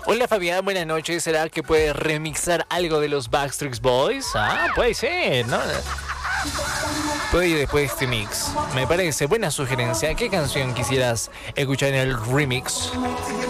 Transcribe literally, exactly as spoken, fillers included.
Hola Fabián, buenas noches. ¿Será que puedes remixar algo de los Backstreet Boys? Ah, puede ser, ¿no? Puede ir después de este mix. Me parece buena sugerencia. ¿Qué canción quisieras escuchar en el remix?